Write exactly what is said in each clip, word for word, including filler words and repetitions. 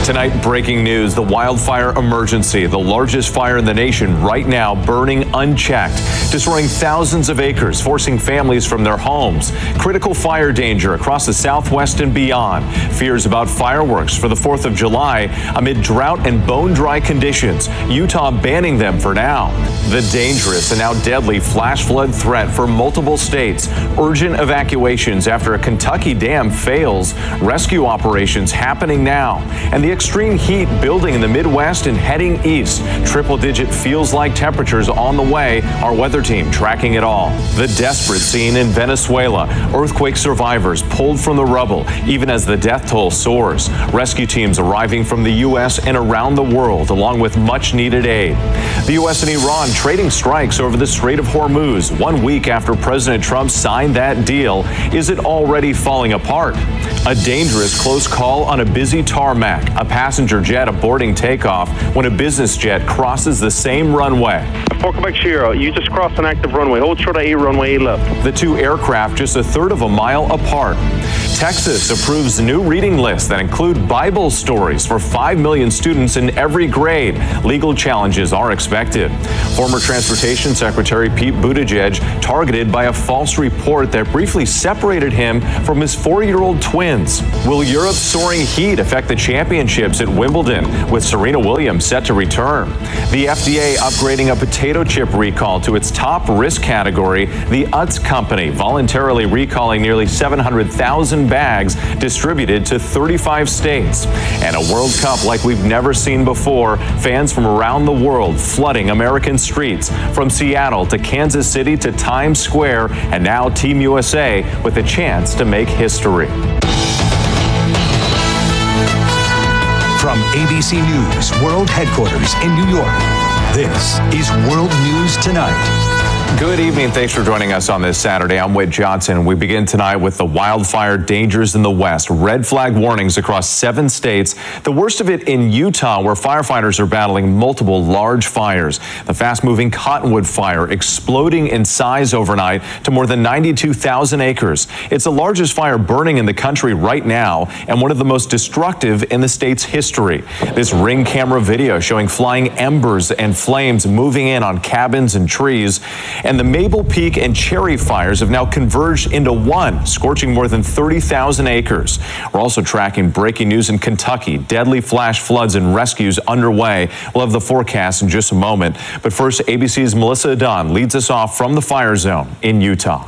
Tonight, breaking news, the wildfire emergency, the largest fire in the nation right now, burning unchecked, destroying thousands of acres, forcing families from their homes. Critical fire danger across the Southwest and beyond. Fears about fireworks for the fourth of July amid drought and bone-dry conditions. Utah banning them for now. The dangerous and now deadly flash flood threat for multiple states. Urgent evacuations after a Kentucky dam fails. Rescue operations happening now. And the extreme heat building in the Midwest and heading east. Triple-digit feels-like temperatures on the way. Our weather team tracking it all. The desperate scene in Venezuela. Earthquake survivors pulled from the rubble, even as the death toll soars. Rescue teams arriving from the U S and around the world, along with much-needed aid. The U S and Iran trading strikes over the Strait of Hormuz. One week after President Trump signed that deal, is it already falling apart? A dangerous close call on a busy tarmac. A passenger jet aborting takeoff when a business jet crosses the same runway. four Quebec Sierra, you just crossed an active runway. Hold short of A runway A left. The two aircraft just a third of a mile apart. Texas approves new reading lists that include Bible stories for five million students in every grade. Legal challenges are expected. Former Transportation Secretary Pete Buttigieg targeted by a false report that briefly separated him from his four-year-old twins. Will Europe's soaring heat affect the championships at Wimbledon, with Serena Williams set to return? The F D A upgrading a potato chip recall to its top risk category. The Utz Company voluntarily recalling nearly seven hundred thousand bags distributed to thirty-five states. And a World Cup like we've never seen before. Fans from around the world flooding American streets, from Seattle to Kansas City to Times Square, and now Team U S A with a chance to make history. From A B C News World Headquarters in New York, this is World News Tonight. Good evening. Thanks for joining us on this Saturday. I'm Whit Johnson. We begin tonight with the wildfire dangers in the West. Red flag warnings across seven states. The worst of it in Utah, where firefighters are battling multiple large fires. The fast-moving Cottonwood fire exploding in size overnight to more than ninety-two thousand acres. It's the largest fire burning in the country right now and one of the most destructive in the state's history. This Ring camera video showing flying embers and flames moving in on cabins and trees. And the Maple Peak and Cherry fires have now converged into one, scorching more than thirty thousand acres. We're also tracking breaking news in Kentucky. Deadly flash floods and rescues underway. We'll have the forecast in just a moment. But first, A B C's Melissa Adon leads us off from the fire zone in Utah.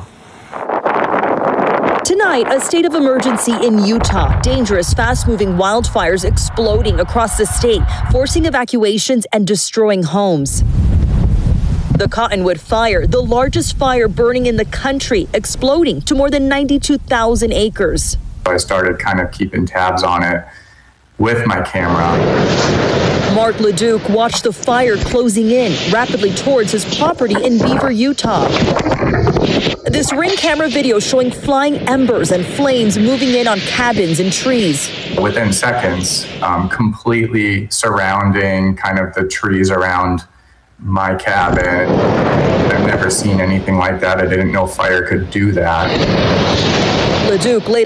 Tonight, a state of emergency in Utah. Dangerous, fast-moving wildfires exploding across the state, forcing evacuations and destroying homes. The Cottonwood fire, the largest fire burning in the country, exploding to more than ninety-two thousand acres. I started kind of keeping tabs on it with my camera. Mark LeDuc watched the fire closing in rapidly towards his property in Beaver, Utah. This Ring camera video showing flying embers and flames moving in on cabins and trees. Within seconds, um, completely surrounding kind of the trees around my cabin. I've never seen anything like that. I didn't know fire could do that. LeDuc later